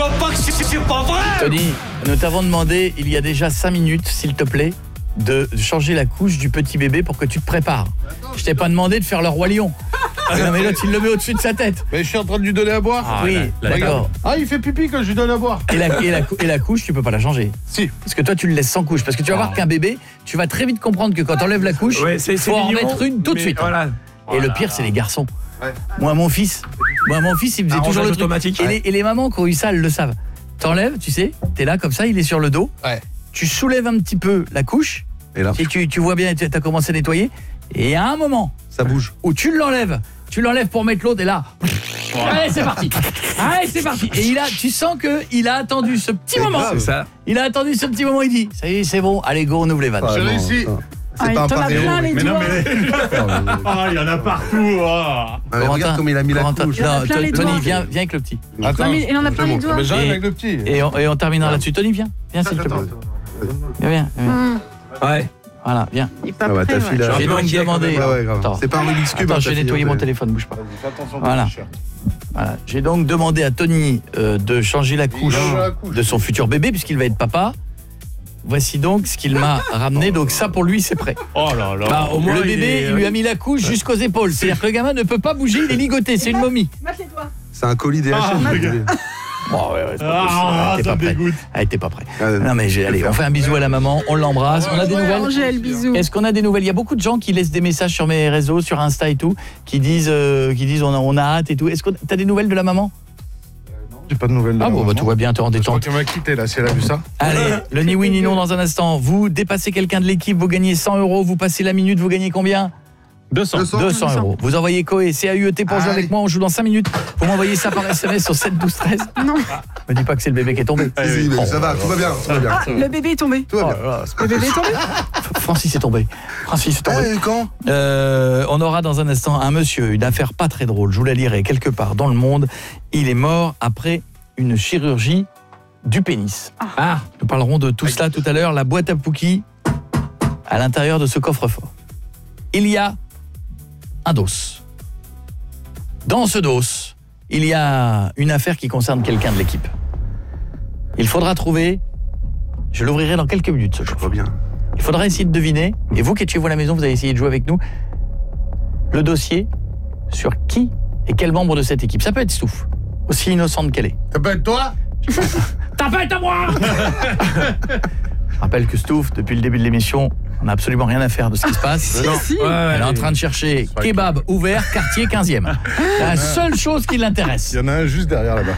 vois pas que c'est pas vrai. Tony, nous t'avons demandé il y a déjà 5 minutes, s'il te plaît, de changer la couche du petit bébé pour que tu te prépares. Je t'ai pas demandé de faire le roi lion. Non mais l'autre il le met au-dessus de sa tête. Mais je suis en train de lui donner à boire. Ah, oui, d'accord. Ah, il fait pipi quand je lui donne à boire. Et la couche, tu peux pas la changer. Si. Parce que toi tu le laisses sans couche. Parce que tu vas voir qu'un bébé, tu vas très vite comprendre que quand t'enlèves la couche, il faut en mettre une tout de suite. Voilà. Et le pire c'est les garçons. Ouais. Moi mon fils il faisait toujours le truc automatique. et les mamans qui ont eu ça, elles le savent. T'enlèves, tu sais, t'es là comme ça, il est sur le dos. Ouais. Tu soulèves un petit peu la couche. Et là, Et tu vois bien, tu as commencé à nettoyer. Et à un moment ça bouge. où tu l'enlèves pour mettre l'autre et là. Allez, c'est parti. Et tu sens que il a attendu ce petit moment. grave. C'est ça. Il a attendu ce petit moment, il dit ça y est, c'est bon. Allez, go, on ouvre les vannes. J'ai réussi. C'est pas un t'en as paréo. plein les doigts. Ah, il y en a partout. Ah. Ah, mais regarde comme il a mis la Corentin, couche. Il en a non, plein les Tony, doigts. viens avec le petit. Attends. Non, mais il en a plein les doigts. Mais j'arrive Et- avec le petit. Et on terminera là-dessus. Tony, viens s'il te plaît. Viens. Ouais. Voilà, viens. Il est pas Ah bah, prêt, ta fille, ouais. là. J'ai donc demandé. Ouais, ouais, grave. Attends. C'est pas un Rubik's Cube. Attends, hein, je vais ta nettoyer fille, mon ouais. téléphone, bouge pas. Fais attention. Voilà. T-shirt. Voilà. J'ai donc demandé à Tony de changer la couche de son futur bébé puisqu'il va être papa. Voici donc ce qu'il m'a ramené. Donc ça pour lui c'est prêt. Oh là là. Bah, au moins, Le bébé, il lui a mis la couche jusqu'aux épaules. C'est-à-dire que le gamin ne peut pas bouger, il est ligoté, c'est une momie. Mate les doigts. C'est un colis DHL. Bon, ouais, c'est pas Ah, possible. ça me dégoûte. Elle était pas prêt. Ah, Non mais allez, on fait un bisou à la maman, on l'embrasse. On a des nouvelles. Angèle, bisous. Est-ce qu'on a des nouvelles? Il y a beaucoup de gens qui laissent des messages sur mes réseaux, sur Insta et tout, qui disent on a hâte et tout. Est-ce que t'as des nouvelles de la maman? J'ai pas de nouvelles. de Ah la bon, bah maman. tout va bien, t'es en Je crois détente. qu'elle m'a quitté là, si elle a vu ça. Allez, le ni oui ni non dans un instant. Vous dépassez quelqu'un de l'équipe, vous gagnez 100 €. Vous passez la minute, vous gagnez combien? 200. 200 € Vous envoyez COE, CAUET pour jouer Allez. avec moi. On joue dans 5 minutes. Vous m'envoyez ça par SMS sur 7 12 13. Non. Me dis pas que c'est le bébé qui est tombé. Si, si, mais ça va, tout va bien, tout va bien. Ah, le bébé est tombé. Tout va bien. Le bébé est tombé. Francis est tombé. Francis est tombé. Quand On aura dans un instant un monsieur, une affaire pas très drôle. Je vous la lirai quelque part dans le monde. Il est mort après une chirurgie du pénis. Ah, nous parlerons de tout cela tout à l'heure. La boîte à Pookie à l'intérieur de ce coffre-fort. Il y a un dos. Dans ce dos, il y a une affaire qui concerne quelqu'un de l'équipe. Il faudra trouver, je l'ouvrirai dans quelques minutes ce Je coffre. vois bien. Il faudra essayer de deviner, et vous qui êtes chez vous à la maison, vous allez essayer de jouer avec nous, le dossier sur qui et quel membre de cette équipe. Ça peut être Stouff, aussi innocente qu'elle est. Ça peut être toi? T'appelles à moi. Je rappelle que Stouff, depuis le début de l'émission, on n'a absolument rien à faire de ce qui se passe. Si. Elle est en train de chercher kebab ouvert, quartier 15e. La seule chose qui l'intéresse. Il y en a un juste derrière là-bas.